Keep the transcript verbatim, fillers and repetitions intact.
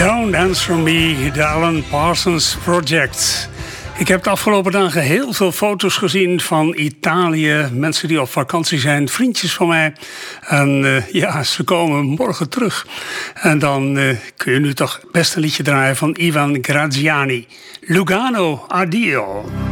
Don't Answer Me, de Alan Parsons Project. Ik heb de afgelopen dagen heel veel foto's gezien van Italië. Mensen die op vakantie zijn, vriendjes van mij. En uh, ja, ze komen morgen terug. En dan uh, kun je nu toch best een liedje draaien van Ivan Graziani. Lugano, addio.